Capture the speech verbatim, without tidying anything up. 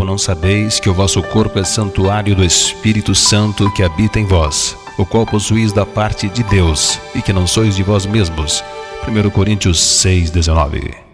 Ou não sabeis que o vosso corpo é santuário do Espírito Santo que habita em vós, o qual possuís da parte de Deus, e que não sois de vós mesmos? primeira Coríntios seis, dezenove.